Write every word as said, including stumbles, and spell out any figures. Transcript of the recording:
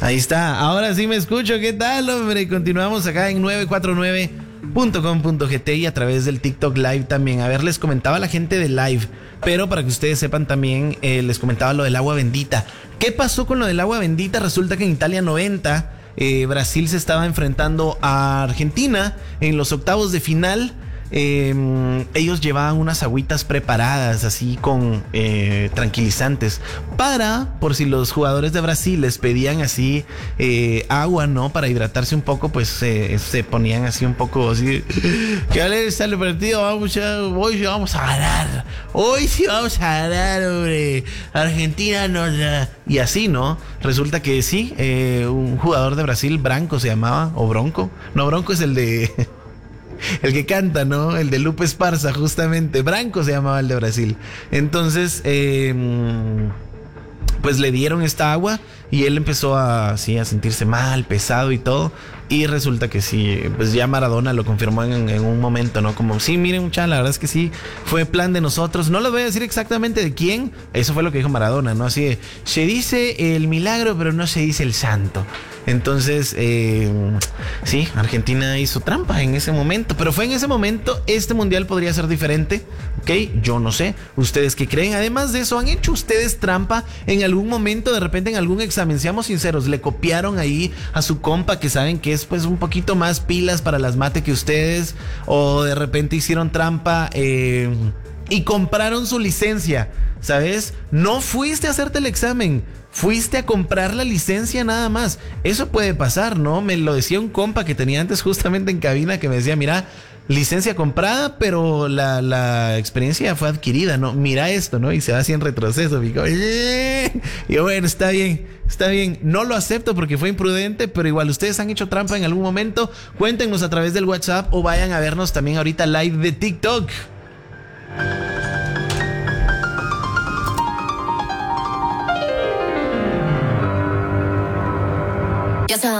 Ahí está, ahora sí me escucho, ¿qué tal, hombre? Continuamos acá en nueve cuatro nueve punto com punto g t y a través del TikTok Live también. A ver, les comentaba la gente de Live, pero para que ustedes sepan también, eh, les comentaba lo del agua bendita. ¿Qué pasó con lo del agua bendita? Resulta que en Italia noventa, eh, Brasil se estaba enfrentando a Argentina en los octavos de final. Eh, ellos llevaban unas agüitas preparadas así con eh, tranquilizantes para, por si los jugadores de Brasil les pedían así eh, agua, ¿no? Para hidratarse un poco, pues eh, se ponían así un poco así. Que vale, sale el partido, vamos a, hoy sí vamos a ganar, hoy sí vamos a ganar, hombre, Argentina nos da. Y así, ¿no? Resulta que sí, eh, un jugador de Brasil, Branco se llamaba, o Bronco, no, Bronco es el de... el que canta, ¿no? El de Lupe Esparza, justamente. Branco se llamaba el de Brasil. Entonces, eh, pues le dieron esta agua y él empezó a, sí, a sentirse mal, pesado y todo. Y resulta que sí, pues ya Maradona lo confirmó en, en un momento, ¿no? Como, sí, miren, muchachos, la verdad es que sí, fue plan de nosotros. No les voy a decir exactamente de quién. Eso fue lo que dijo Maradona, ¿no? Así de, se dice el milagro, pero no se dice el santo. Entonces, eh, sí, Argentina hizo trampa en ese momento, pero fue en ese momento. Este mundial podría ser diferente, ¿ok? Yo no sé. ¿Ustedes qué creen? Además de eso, ¿han hecho ustedes trampa en algún momento, de repente en algún examen? Seamos sinceros, ¿le copiaron ahí a su compa que saben que es pues un poquito más pilas para las mate que ustedes? ¿O de repente hicieron trampa eh, y compraron su licencia? ¿Sabes? No fuiste a hacerte el examen, fuiste a comprar la licencia nada más. Eso puede pasar, ¿no? Me lo decía un compa que tenía antes justamente en cabina, que me decía, mira, licencia comprada, pero la, la experiencia fue adquirida, ¿no? Mira esto, ¿no? Y se va así en retroceso. Y yo, bueno, está bien, está bien. No lo acepto porque fue imprudente, pero igual, ¿ustedes han hecho trampa en algún momento? Cuéntenos a través del WhatsApp o vayan a vernos también ahorita live de TikTok.